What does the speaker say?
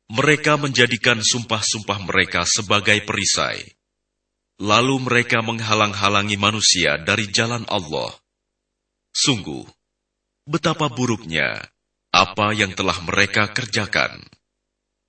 Mereka menjadikan sumpah-sumpah mereka sebagai perisai. Lalu mereka menghalang-halangi manusia dari jalan Allah. Sungguh, betapa buruknya apa yang telah mereka kerjakan.